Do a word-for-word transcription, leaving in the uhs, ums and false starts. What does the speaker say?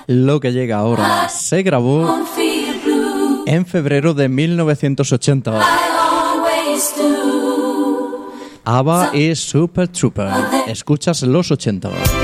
Lo que llega ahora se grabó en febrero de mil novecientos ochenta. ABBA y Super Trooper. Escuchas los ochenta.